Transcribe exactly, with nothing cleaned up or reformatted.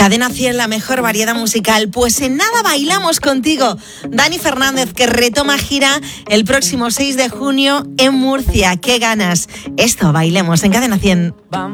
Cadena cien, la mejor variedad musical. Pues en nada bailamos contigo. Dani Fernández, que retoma gira el próximo seis de junio en Murcia. ¡Qué ganas! Esto, bailemos en Cadena cien.